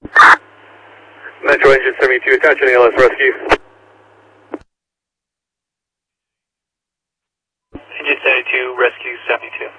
Metro Engine 72, attaching ALS rescue. Engine 72, rescue 72.